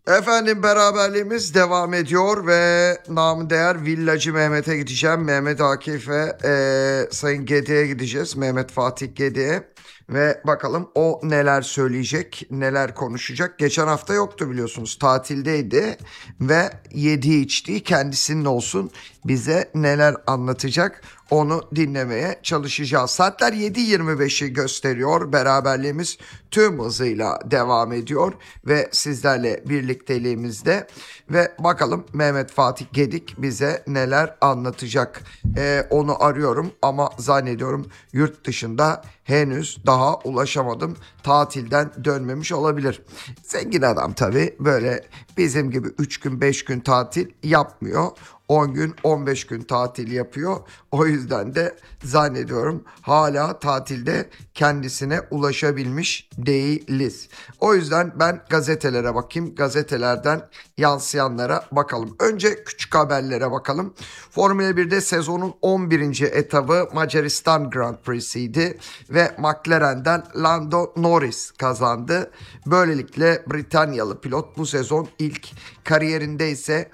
Efendim beraberliğimiz devam ediyor ve namı değer Villacı Mehmet'e gideceğim. Mehmet Akif ve Sayın Gede'ye gideceğiz. Mehmet Fatih Gede'ye. Ve bakalım o neler söyleyecek, neler konuşacak. Geçen hafta yoktu biliyorsunuz, tatildeydi ve yediği içtiği kendisinin olsun. Bize neler anlatacak onu dinlemeye çalışacağız. Saatler 7.25'i gösteriyor. Beraberliğimiz tüm hızıyla devam ediyor ve sizlerle birlikteliğimizde ve bakalım Mehmet Fatih Gedik bize neler anlatacak. Onu arıyorum ama zannediyorum yurt dışında henüz daha ulaşamadım. Tatilden dönmemiş olabilir. Zengin adam tabii, böyle bizim gibi 3 gün 5 gün tatil yapmıyor. 10 gün 15 gün tatil yapıyor. O yüzden de zannediyorum hala tatilde kendisine ulaşabilmiş değiliz. O yüzden ben gazetelere bakayım. Gazetelerden yansıyanlara bakalım. Önce küçük haberlere bakalım. Formula 1'de sezonun 11. etabı Macaristan Grand Prix'siydi ve McLaren'den Lando Norris kazandı. Böylelikle Britanyalı pilot bu sezon ilk, kariyerinde ise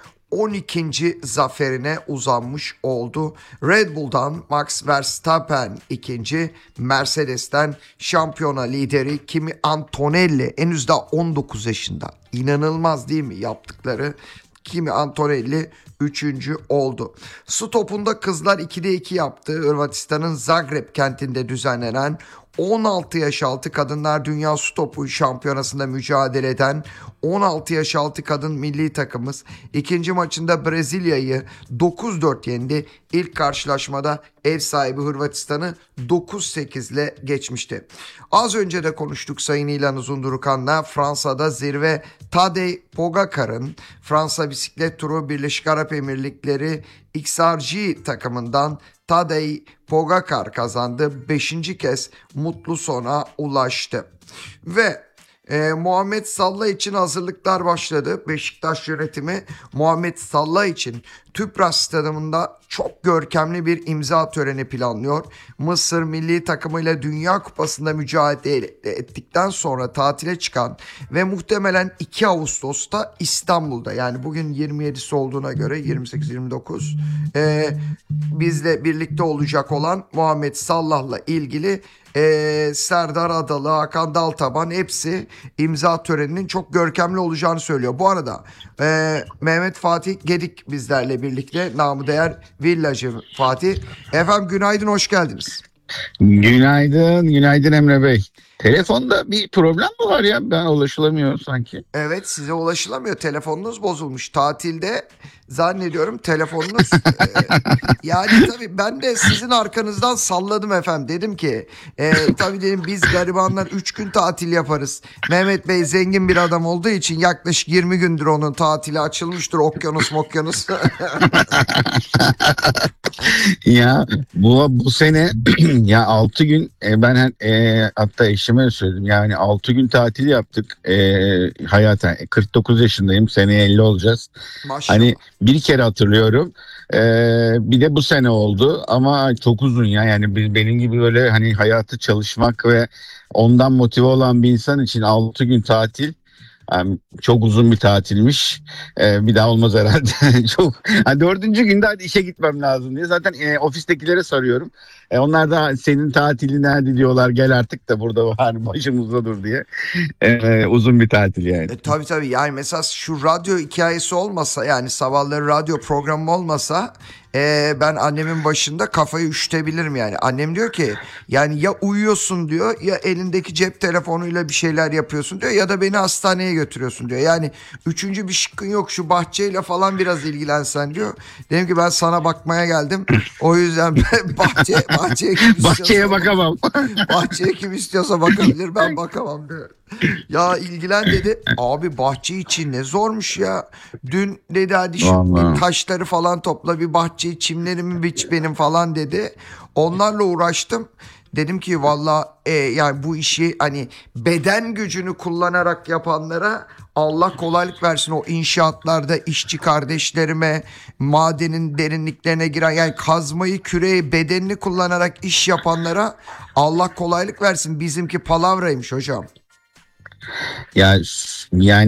12. zaferine uzanmış oldu. Red Bull'dan Max Verstappen ikinci, Mercedes'ten şampiyona lideri Kimi Antonelli henüz daha 19 yaşında. İnanılmaz değil mi yaptıkları? Kimi Antonelli 3. oldu. Stopunda kızlar 2'de 2 yaptı. Hırvatistan'ın Zagreb kentinde düzenlenen 16 yaş altı kadınlar dünya su topu şampiyonasında mücadele eden 16 yaş altı kadın milli takımımız ikinci maçında Brezilya'yı 9-4 yendi. İlk karşılaşmada ev sahibi Hırvatistan'ı 9-8 ile geçmişti. Az önce de konuştuk Sayın İlhan Uzundurukan'la. Fransa'da zirve Tadej Pogacar'ın Fransa Bisiklet Turu Birleşik Arap Emirlikleri XRG takımından Tadej Pogacar kazandı. 5. kez mutlu sona ulaştı. Ve Muhammed Salah için hazırlıklar başladı. Beşiktaş yönetimi Muhammed Salah için Tüpraş Stadyumunda çok görkemli bir imza töreni planlıyor. Mısır milli takımıyla Dünya Kupası'nda mücadele ettikten sonra tatile çıkan ve muhtemelen 2 Ağustos'ta İstanbul'da, yani bugün 27'si olduğuna göre 28-29 bizle birlikte olacak olan Muhammed Salah'la ilgili Serdar Adalı, Hakan Daltaban hepsi imza töreninin çok görkemli olacağını söylüyor. Bu arada Mehmet Fatih Gedik bizlerle birlikte, namı değer Villacı Fatih. Efendim günaydın, hoş geldiniz. Günaydın, günaydın Emre Bey. Telefonda bir problem mi var ya? Ben ulaşılamıyorum sanki. Evet, size ulaşılamıyor. Telefonunuz bozulmuş. Tatilde zannediyorum telefonunuz. Yani tabii ben de sizin arkanızdan salladım efendim. Dedim ki tabii dedim biz garibanlar 3 gün tatil yaparız. Mehmet Bey zengin bir adam olduğu için yaklaşık 20 gündür onun tatili açılmıştır. Okyanus mokyanus. Ya bu sene ya 6 gün ben hatta eşime söyledim. Yani 6 gün tatil yaptık. Hayata 49 yaşındayım. Seneye 50 olacağız. Maşallah. Hani bir kere hatırlıyorum. Bir de bu sene oldu ama çok uzun ya. Yani benim gibi böyle hani hayatı çalışmak ve ondan motive olan bir insan için 6 gün tatil yani çok uzun bir tatilmiş. Bir daha olmaz herhalde. Çok. Ha, dördüncü günde hadi işe gitmem lazım diye. Zaten ofistekilere soruyorum. Onlar da senin tatilin nerede diyorlar. Gel artık da burada var başımızda dur diye. Uzun bir tatil yani. Tabii yani mesela şu radyo hikayesi olmasa, yani sabahları radyo programı olmasa ben annemin başında kafayı üşütebilirim yani. Annem diyor ki yani ya uyuyorsun diyor, ya elindeki cep telefonuyla bir şeyler yapıyorsun diyor, ya da beni hastaneye götürüyorsun diyor. Yani üçüncü bir şıkkın yok, şu bahçeyle falan biraz ilgilensen diyor. Dedim ki ben sana bakmaya geldim. O yüzden bahçeye kim Bahçeye istiyorsa bakamam. bahçeye kim istiyorsa bakabilir, ben bakamam diyor. Ya ilgilen dedi. Abi bahçe için ne zormuş ya. Dün dedi hadi şu bir Vallahi. taşları falan topla, bir bahçeyi, çimlerimi biç benim falan dedi. Onlarla uğraştım. Dedim ki valla yani bu işi hani beden gücünü kullanarak yapanlara Allah kolaylık versin. O inşaatlarda işçi kardeşlerime, madenin derinliklerine giren, yani kazmayı, küreği, bedenini kullanarak iş yapanlara Allah kolaylık versin. Bizimki palavraymış hocam. Ya yani